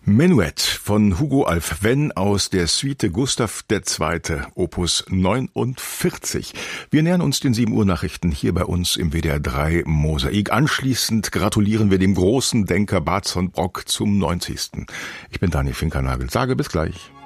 Menuett von Hugo Alfven aus der Suite Gustav II, Opus 49. Wir nähern uns den 7 Uhr Nachrichten hier bei uns im WDR 3 Mosaik. Anschließend gratulieren wir dem großen Denker Bart von Brock zum 90. Ich bin Daniel Finkernagel. Sage bis gleich.